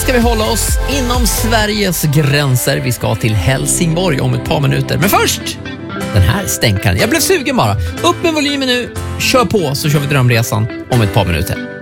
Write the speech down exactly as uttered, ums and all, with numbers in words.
ska vi hålla oss inom Sveriges gränser. Vi ska till Helsingborg om ett par minuter. Men först, den här stänkaren. Jag blev sugen bara. Upp med volymen nu, kör på så kör vi drömresan om ett par minuter.